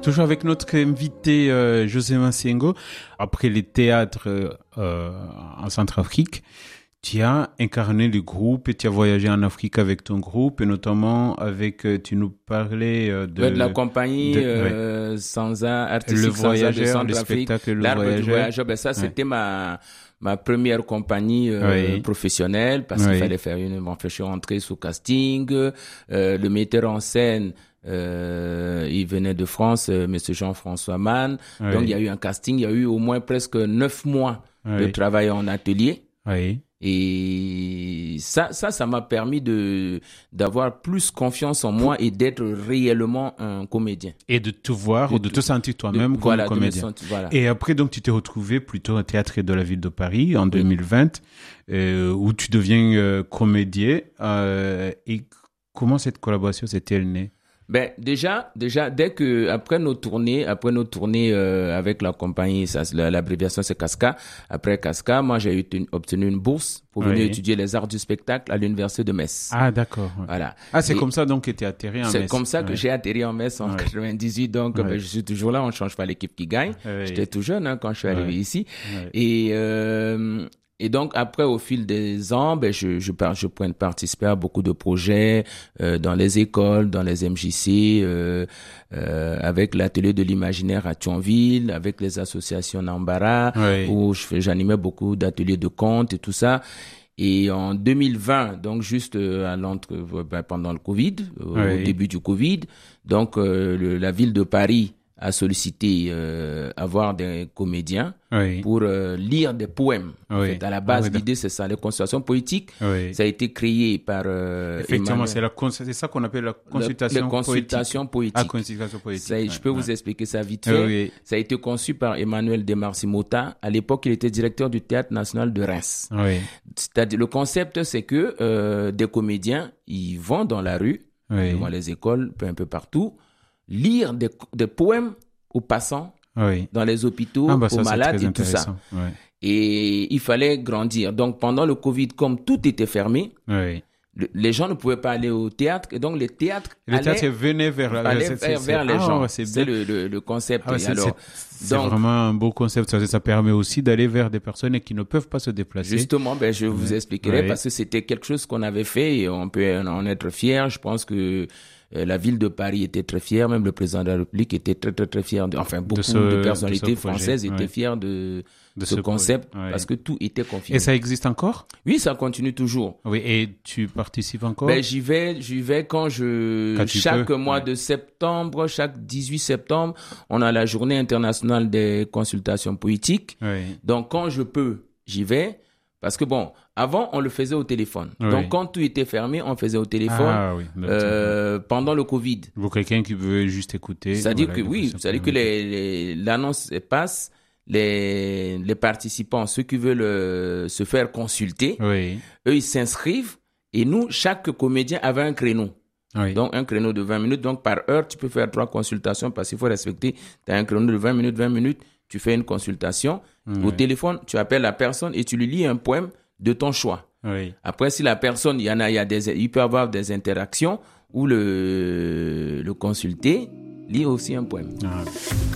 Toujours avec notre invité José Masengo. Après les théâtres en Centrafrique, tu as incarné le groupe et tu as voyagé en Afrique avec ton groupe et notamment avec, tu nous parlais de la compagnie Sanza, artistique le voyageur, Sanza de Centrafrique, le spectacle Le L'Arbre Voyageur. du Voyageur. Ben ça, c'était ma première compagnie professionnelle parce qu'il fallait faire je suis rentré sous casting. Le metteur en scène, il venait de France, Monsieur Jean-François Mann. Donc il y a eu un casting, il y a eu au moins presque 9 mois de travail en atelier. Et ça m'a permis d'avoir plus confiance en moi et d'être réellement un comédien. Et de te voir ou de te sentir toi-même comme un comédien. Et après, donc, tu t'es retrouvé plutôt au Théâtre de la Ville de Paris en 2020, où tu deviens comédien. Et comment cette collaboration s'est-elle née? Ben déjà dès que après nos tournées avec la compagnie, l'abréviation c'est Casca. Après Casca, moi j'ai obtenu une bourse pour venir étudier les arts du spectacle à l'université de Metz. Ah d'accord. Voilà. Ah c'est comme ça donc que tu es atterri en Metz. C'est comme ça que j'ai atterri en Metz en 98. Donc ben, je suis toujours là. On change pas l'équipe qui gagne. J'étais tout jeune quand je suis arrivé ici. Et donc après au fil des ans, ben je participer à beaucoup de projets dans les écoles, dans les MJC, avec l'atelier de l'imaginaire à Thionville, avec les associations Nambara, où j'animais beaucoup d'ateliers de contes et tout ça. Et en 2020, donc juste pendant le Covid, au début du Covid, donc la ville de Paris a sollicité avoir des comédiens pour lire des poèmes. En fait, à la base, l'idée, c'est ça. Les consultations poétiques, ça a été créé par effectivement, c'est ça qu'on appelle la consultation poétique. Ah, consultation poétique. Je peux vous expliquer ça vite fait. Ça a été conçu par Emmanuel Demarcy-Mota. À l'époque, il était directeur du Théâtre National de Reims. C'est-à-dire, le concept, c'est que des comédiens, ils vont dans la rue, devant les écoles, un peu partout, lire des poèmes aux passants, dans les hôpitaux, aux malades et tout ça. Et il fallait grandir. Donc, pendant le Covid, comme tout était fermé, les gens ne pouvaient pas aller au théâtre. Et donc, les théâtres venaient vers les gens. C'est le concept. C'est vraiment un beau concept. Ça permet aussi d'aller vers des personnes qui ne peuvent pas se déplacer. Justement, je vous expliquerai parce que c'était quelque chose qu'on avait fait et on peut en être fier. Je pense que la ville de Paris était très fière, même le président de la République était très très très fier. Beaucoup de personnalités françaises étaient fières de ce concept parce que tout était confirmé. Et ça existe encore? Oui, ça continue toujours. Oui, et tu participes encore? J'y vais quand chaque mois de septembre, chaque 18 septembre, on a la journée internationale des consultations poétiques. Donc quand je peux, j'y vais. Parce que avant, on le faisait au téléphone. Donc, quand tout était fermé, on faisait au téléphone pendant le Covid. Pour quelqu'un qui veut juste écouter. C'est-à-dire que l'annonce passe, les participants, ceux qui veulent se faire consulter, eux, ils s'inscrivent et nous, chaque comédien avait un créneau. Donc, un créneau de 20 minutes. Donc, par heure, tu peux faire 3 consultations parce qu'il faut respecter. Tu as un créneau de 20 minutes. Tu fais une consultation. Au téléphone, tu appelles la personne et tu lui lis un poème de ton choix. Après, si la personne, il peut y avoir des interactions où le consulté lit aussi un poème.